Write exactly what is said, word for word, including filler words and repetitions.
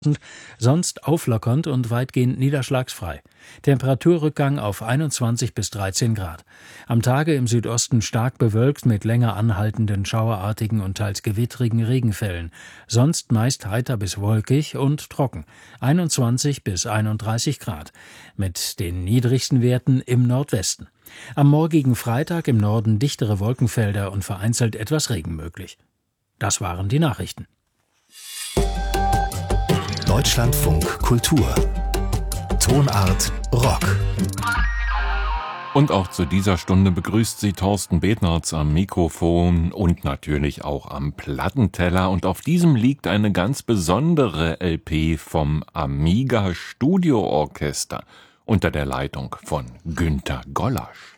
sonst auflockernd und weitgehend niederschlagsfrei. Temperaturrückgang auf einundzwanzig bis dreizehn Grad. Am Tage im Südosten stark bewölkt mit länger anhaltenden schauerartigen und teils gewittrigen Regenfällen. Sonst meist heiter bis wolkig und trocken. einundzwanzig bis einunddreißig Grad. Mit den niedrigsten Werten im Nordwesten. Am morgigen Freitag im Norden dichtere Wolkenfelder und vereinzelt etwas Regen möglich. Das waren die Nachrichten. Deutschlandfunk Kultur. Tonart Rock. Und auch zu dieser Stunde begrüßt Sie Thorsten Betnerz am Mikrofon und natürlich auch am Plattenteller. Und auf diesem liegt eine ganz besondere L P vom Amiga Studio Orchester unter der Leitung von Günter Gollasch.